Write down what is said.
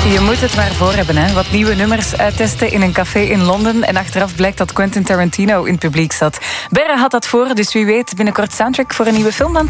Je moet het maar voor hebben, hè. Wat nieuwe nummers uittesten in een café in Londen. En achteraf blijkt dat Quentin Tarantino in het publiek zat. Berre had dat voor, dus wie weet binnenkort soundtrack voor een nieuwe film dan.